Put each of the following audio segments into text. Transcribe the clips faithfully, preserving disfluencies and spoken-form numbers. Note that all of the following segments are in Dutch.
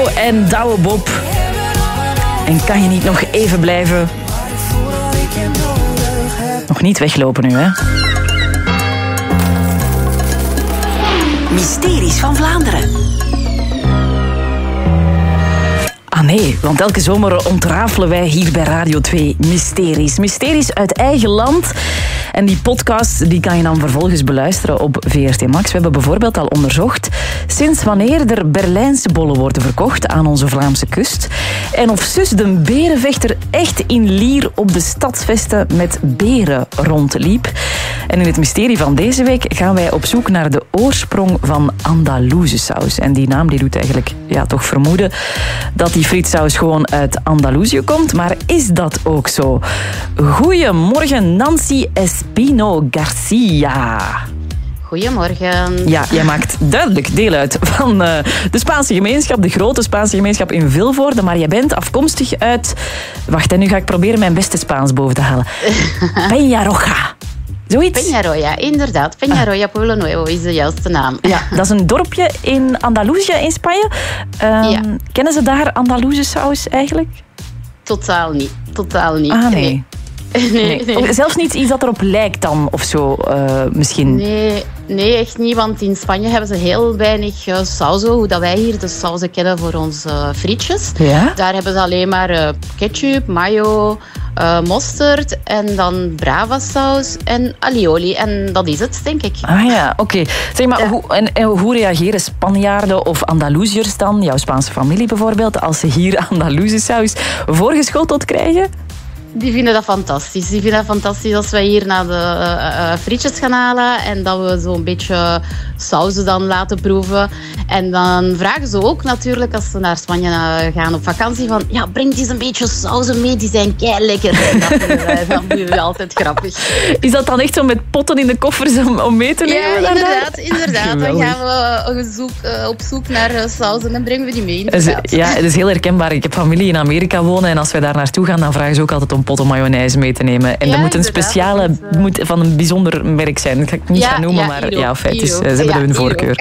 Theo en Douwe Bob. En kan je niet nog even blijven? Nog niet weglopen nu, hè? Mysteries van Vlaanderen. Ah nee, want elke zomer ontrafelen wij hier bij Radio twee mysteries. Mysteries uit eigen land. En die podcast die kan je dan vervolgens beluisteren op V R T Max. We hebben bijvoorbeeld al onderzocht sinds wanneer er Berlijnse bollen worden verkocht aan onze Vlaamse kust. En of zus de berenvechter echt in Lier op de stadsvesten met beren rondliep. En in het mysterie van deze week gaan wij op zoek naar de oorsprong van Andaluzensaus. En die naam die doet eigenlijk ja, toch vermoeden dat die frietsaus gewoon uit Andalusië komt. Maar is dat ook zo? Goedemorgen, Nancy Espino Garcia. Goedemorgen. Ja, jij maakt duidelijk deel uit van uh, de Spaanse gemeenschap, de grote Spaanse gemeenschap in Vilvoorde, maar jij bent afkomstig uit... Wacht, en nu ga ik proberen mijn beste Spaans boven te halen. Peñarroja. Zoiets? Peñarroya, inderdaad. Peñarroya Pueblo Nuevo is de juiste naam. Ja, dat is een dorpje in Andalusië in Spanje. Um, ja. Kennen ze daar Andaluzensaus eigenlijk? Totaal niet. Totaal niet. Ah, nee. nee. Nee, nee. Zelfs niet iets dat erop lijkt dan, of zo, uh, misschien? Nee, nee, echt niet, want in Spanje hebben ze heel weinig uh, sauzen, hoe dat wij hier de sauzen kennen voor onze uh, frietjes. Ja? Daar hebben ze alleen maar uh, ketchup, mayo, uh, mosterd en dan brava saus en alioli. En dat is het, denk ik. Ah ja, oké. Okay. Zeg maar, ja. hoe, en, en hoe reageren Spanjaarden of Andalusiërs dan, jouw Spaanse familie bijvoorbeeld, als ze hier Andaluzensaus voorgeschoteld krijgen? Die vinden dat fantastisch. Die vinden dat fantastisch als wij hier naar de uh, uh, frietjes gaan halen en dat we zo'n beetje sauzen dan laten proeven. En dan vragen ze ook natuurlijk als ze naar Spanje uh, gaan op vakantie van ja, breng eens een beetje sauzen mee, die zijn kei lekker. En dat vinden wij, dat vinden wij altijd grappig. Is dat dan echt zo met potten in de koffers om, om mee te nemen? Ja, inderdaad. inderdaad. Dan gaan we uh, zoek, uh, op zoek naar uh, sauzen en brengen we die mee. Inderdaad. Ja, het is heel herkenbaar. Ik heb familie in Amerika wonen en als wij daar naartoe gaan, dan vragen ze ook altijd om potten mayonaise mee te nemen. En ja, dat moet een speciale, dat moet van een bijzonder merk zijn. Dat ga ik niet ja, gaan noemen, ja, maar ja, feit is, ze hebben ja, hun voorkeur.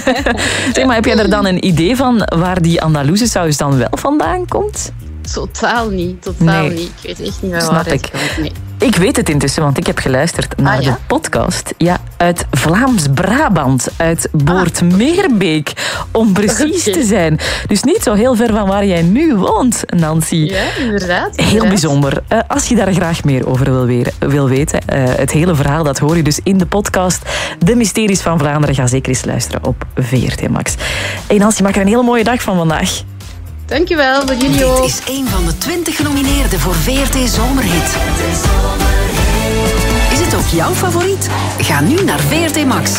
Zeg maar, heb jij er dan een idee van waar die Andaluzensaus dan wel vandaan komt? Totaal niet, totaal nee. niet. Ik weet echt niet waar Snap het ik. komt. Nee. Ik weet het intussen, want ik heb geluisterd naar ah, ja? de podcast. Ja, uit Vlaams-Brabant, uit Boortmeerbeek, om precies okay. te zijn. Dus niet zo heel ver van waar jij nu woont, Nancy. Ja, inderdaad. Heel inderdaad. bijzonder. Uh, als je daar graag meer over wil, weer, wil weten, uh, het hele verhaal, dat hoor je dus in de podcast De Mysteries van Vlaanderen. Ga zeker eens luisteren op V R T Max. Hey Nancy, maak er een hele mooie dag van vandaag. Dankjewel, voor jullie ook. Dit is een van de twintig genomineerden voor V R T Zomerhit. Is het ook jouw favoriet? Ga nu naar V R T Max.